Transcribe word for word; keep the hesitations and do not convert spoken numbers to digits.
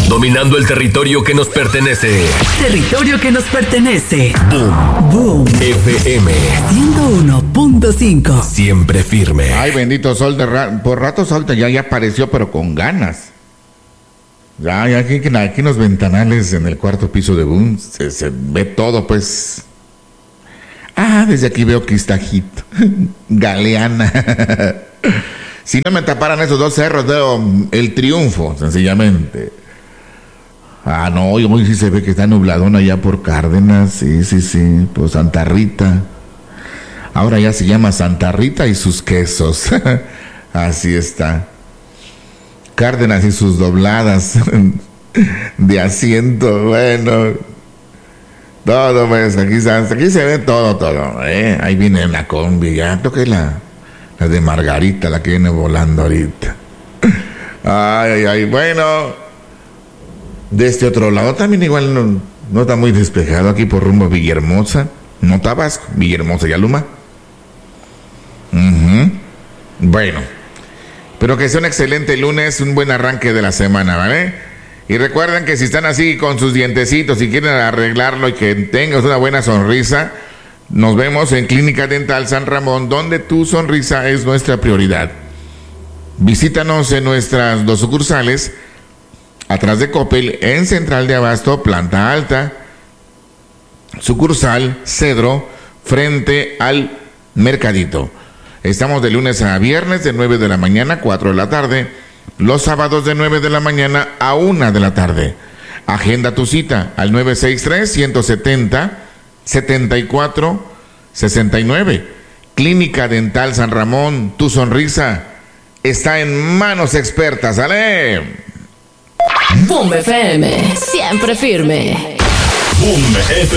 Dominando el territorio que nos pertenece. Territorio que nos pertenece. Boom. Boom. F M ciento uno punto cinco. Siempre firme. Ay, bendito sol de ra- por rato sol ya, ya apareció, pero con ganas. Ya, ya aquí, aquí en los ventanales en el cuarto piso de Boom se, se ve todo, pues. Ah, desde aquí veo Quistajito, Galeana. Si no me taparan esos dos cerros, veo el Triunfo, sencillamente. Ah, no, hoy, hoy sí se ve que está nubladón allá por Cárdenas, sí, sí, sí, por Santa Rita. Ahora ya se llama Santa Rita y sus quesos. Así está. Cárdenas y sus dobladas de asiento, bueno. Todo, pues, aquí, aquí se ve todo, todo. ¿eh? Ahí viene la combi, ya toqué la, la de Margarita, la que viene volando ahorita. Ay, ay, ay, bueno. De este otro lado también igual no, no está muy despejado, aquí por rumbo a Villahermosa, no Tabasco, Villahermosa y Aluma. Uh-huh. Bueno, pero que sea un excelente lunes, un buen arranque de la semana, ¿vale? Y recuerden que si están así con sus dientecitos y quieren arreglarlo y que tengas una buena sonrisa, nos vemos en Clínica Dental San Ramón, donde tu sonrisa es nuestra prioridad. Visítanos en nuestras dos sucursales, atrás de Coppel, en Central de Abasto, planta alta, sucursal Cedro, frente al Mercadito. Estamos de lunes a viernes de nueve de la mañana a cuatro de la tarde, los sábados de nueve de la mañana a una de la tarde. Agenda tu cita al nueve seis tres, uno siete cero, siete cuatro seis nueve. Clínica Dental San Ramón, tu sonrisa está en manos expertas, ¿sale? Boom F M, siempre firme. Boom F M.